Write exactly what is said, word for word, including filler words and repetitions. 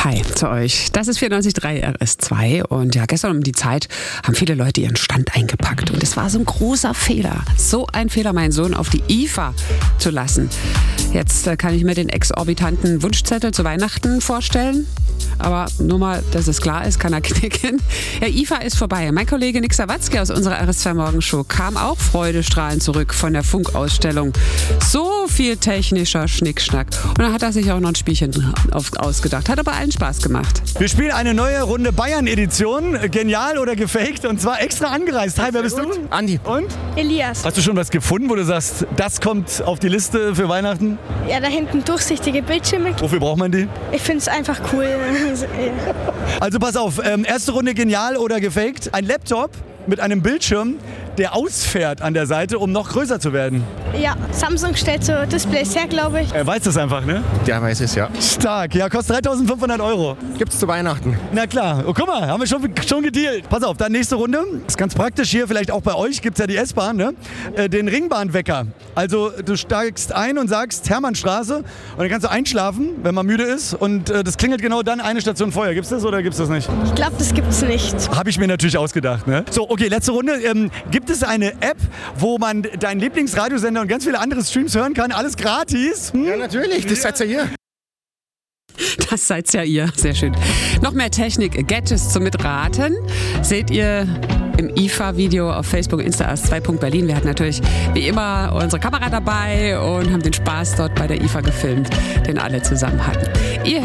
Hi zu euch. Das ist vierundneunzig Komma drei R S zwei und ja, gestern um die Zeit haben viele Leute ihren Stand eingepackt und es war so ein großer Fehler. So ein Fehler, meinen Sohn auf die I F A zu lassen. Jetzt äh, kann ich mir den exorbitanten Wunschzettel zu Weihnachten vorstellen. Aber nur mal, dass es klar ist, kann er knicken. Ja, I F A ist vorbei. Mein Kollege Nick Sawatzki aus unserer R S zwei Morgenshow kam auch freudestrahlend zurück von der Funkausstellung. So viel technischer Schnickschnack. Und dann hat er sich auch noch ein Spielchen auf, ausgedacht. Hat aber allen Spaß gemacht. Wir spielen eine neue Runde Bayern-Edition. Genial oder gefaked? Und zwar extra angereist. Hi, wer bist du? Andi. Und? Elias. Hast du schon was gefunden, wo du sagst, das kommt auf die Liste für Weihnachten? Ja, da hinten durchsichtige Bildschirme. Wofür braucht man die? Ich finde es einfach cool. Also pass auf, ähm, erste Runde genial oder gefaked. Ein Laptop mit einem Bildschirm, der ausfährt an der Seite, um noch größer zu werden. Ja, Samsung stellt so Displays her, glaube ich. Er weiß das einfach, ne? Der weiß es, ja. Stark, ja, kostet dreitausendfünfhundert Euro. Gibt's zu Weihnachten. Na klar, oh, guck mal, haben wir schon, schon gedealt. Pass auf, dann nächste Runde. Ist ganz praktisch hier, vielleicht auch bei euch, gibt's ja die S-Bahn, ne? Äh, den Ringbahnwecker. Also du steigst ein und sagst Hermannstraße und dann kannst du einschlafen, wenn man müde ist und äh, das klingelt genau dann eine Station vorher. Gibt's das oder gibt's das nicht? Ich glaube, das gibt's nicht. Habe ich mir natürlich ausgedacht, ne? So, okay, letzte Runde. Ähm, gibt es eine App, wo man deinen Lieblingsradiosender und ganz viele andere Streams hören kann? Alles gratis? Hm? Ja, natürlich, das seid ihr hier. Das seid ja ihr. Sehr schön. Noch mehr Technik, Gadgets zum Mitraten seht ihr im I F A-Video auf Facebook, Insta R S zwei Punkt Berlin. Wir hatten natürlich wie immer unsere Kamera dabei und haben den Spaß dort bei der I F A gefilmt, den alle zusammen hatten. Ihr